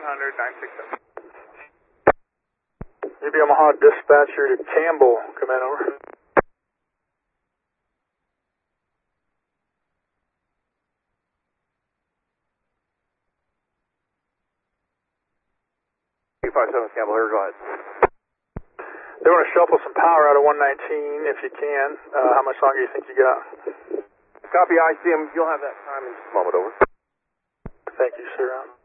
100, 967. UB Omaha dispatcher to Campbell, come in, over. 257 Campbell here, go ahead. They want to shuffle some power out of 119 if you can. How much longer do you think you got? Copy, I see him. You'll have that time in just a moment, over. Thank you, sir.